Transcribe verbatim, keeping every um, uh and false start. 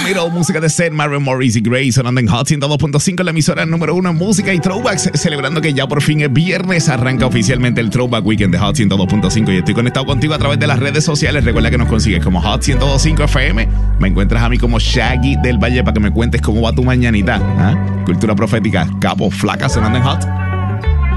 Little, música de Seth, Maren Morris y Grace, sonando en Hot ciento dos punto cinco, la emisora número uno en música y throwbacks, celebrando que ya por fin es viernes, arranca oficialmente el Throwback Weekend de Hot ciento dos punto cinco y estoy conectado contigo a través de las redes sociales. Recuerda que nos consigues como Hot ciento dos punto cinco F M, me encuentras a mí como Shaggy del Valle para que me cuentes cómo va tu mañanita. ¿Ah? Cultura profética, Capo Flaca, sonando en Hot.